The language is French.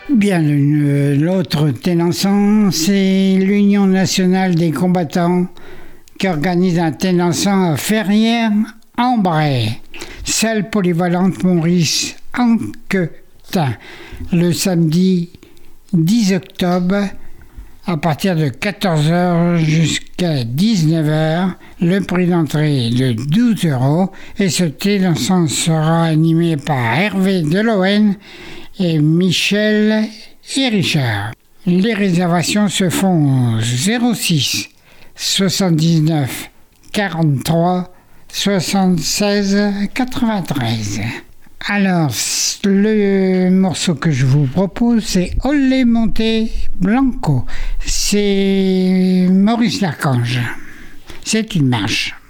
Bien, l'autre Ténançon, c'est l'Union nationale des combattants qui organise un Ténançon à Ferrières-en-Bray, salle polyvalente Maurice Anquetin, le samedi 10 octobre à partir de 14h jusqu'à 19h. Le prix d'entrée est de 12 € et ce Ténançon sera animé par Hervé Delohen et Michel et Richard. Les réservations se font au 06 79 43 76 93. Alors, le morceau que je vous propose, c'est Olé Monte Blanco. C'est Maurice Larchange. C'est une marche.